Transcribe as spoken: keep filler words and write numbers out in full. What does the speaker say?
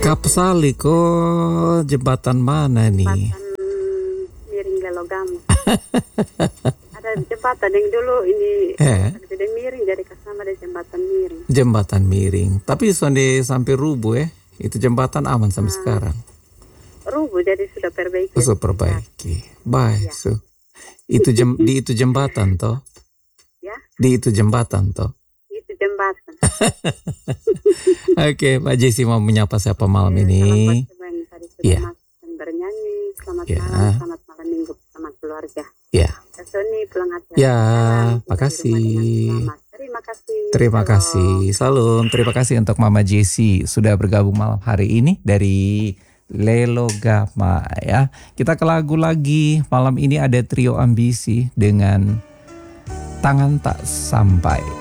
Kapsali kok jembatan mana nih? Jembatan miring Lelogama. Ada jembatan yang dulu ini Eh, jadi miring jadi kesama ada jembatan miring. jembatan miring. Tapi sonde sampai rubuh ya. Itu jembatan aman sampai sekarang. Rubuh jadi sudah perbaiki. Sudah perbaiki. Baik, Ya. su. Itu jem, di itu jembatan toh. Ya, Di itu jembatan toh. itu jembatan. Oke, Mbak Jessi mau menyapa siapa malam Eh, ini? Selamat pagi yang tadi sudah Iya. masuk dan bernyanyi. Selamat Ya. malam, selamat malam minggu bersama keluarga. Ya. Kak Sony pulang acara. Ya, sekarang, tiba di rumah makasih. dengan selamat. Terima kasih. Terima Halo. kasih. Salam. Terima kasih untuk Mama Jessi sudah bergabung malam hari ini dari Lelogama ya. Kita ke lagu lagi. Malam ini ada trio Ambisi dengan Tangan Tak Sampai.